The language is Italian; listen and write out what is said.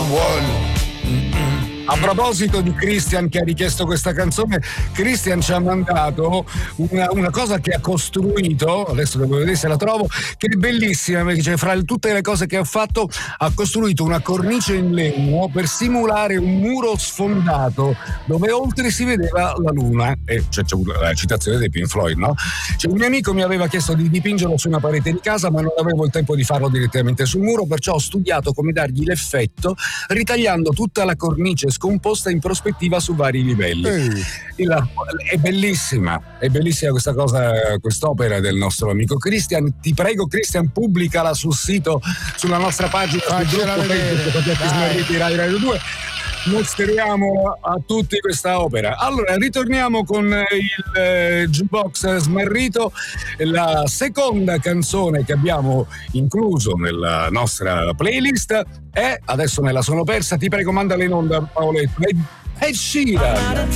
one. A proposito di Christian che ha richiesto questa canzone, Christian ci ha mandato una cosa che ha costruito, adesso devo vedere se la trovo, che è bellissima, perché cioè, fra tutte le cose che ha fatto ha costruito una cornice in legno per simulare un muro sfondato dove oltre si vedeva la luna, e c'è la citazione dei Pink Floyd, no? Cioè, un mio amico mi aveva chiesto di dipingerlo su una parete di casa, ma non avevo il tempo di farlo direttamente sul muro, perciò ho studiato come dargli l'effetto ritagliando tutta la cornice scomposta in prospettiva su vari livelli. È bellissima questa cosa, quest'opera del nostro amico Christian. Ti prego, Christian, pubblicala sul sito, sulla nostra pagina, sul gruppo Facebook Progetti Smarriti Rai Radio 2. Mostriamo a tutti questa opera. Allora, ritorniamo con il jukebox smarrito. La seconda canzone che abbiamo incluso nella nostra playlist è, adesso me la sono persa, ti prego mandala in onda, Paoletto, è Sheeran.